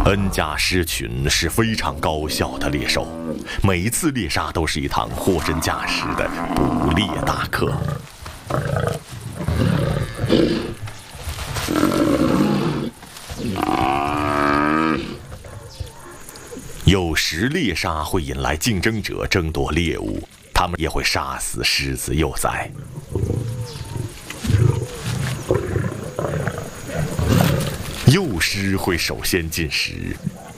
恩加狮群是非常高效的猎手，每一次猎杀都是一堂货真价实的捕猎大课。有时猎杀会引来竞争者争夺猎物，他们也会杀死狮子幼崽。幼狮会首先进食，